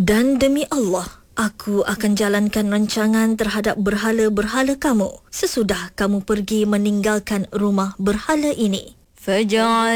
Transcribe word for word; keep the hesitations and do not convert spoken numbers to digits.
Dan demi Allah, aku akan jalankan rancangan terhadap berhala-berhala kamu sesudah kamu pergi meninggalkan rumah berhala ini. Faja'al